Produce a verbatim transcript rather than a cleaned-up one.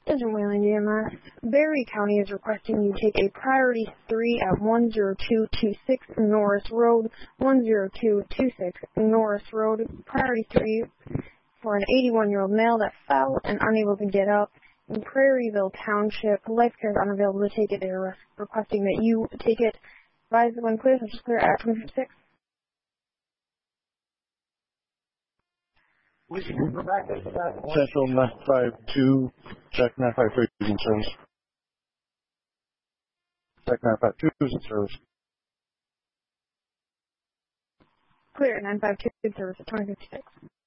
Attention Wayland E M S. Berry County is requesting you take a priority three at one zero two two six Norris Road, one zero two two six Norris Road. Priority three for an eighty-one-year-old male that fell and unable to get up in Prairieville Township. Life care is unavailable to take it. They are requesting that you take it. Advise when clear, which is clear at twenty fifty-six. Central nine five two, check nine five three is in service. Check nine five two is in service. Clear, nine five two is in service at twenty fifty-six.